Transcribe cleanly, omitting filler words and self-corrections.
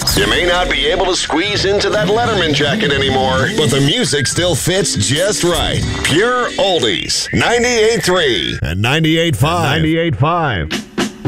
You may not be able to squeeze into that Letterman jacket anymore, but the music still fits just right. Pure Oldies. 98.3 and 98.5.